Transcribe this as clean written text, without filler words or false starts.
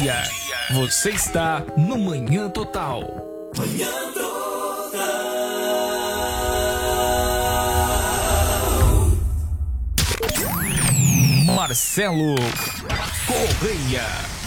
dia. Você está no Manhã Total. Manhã Total. Marcelo Correia.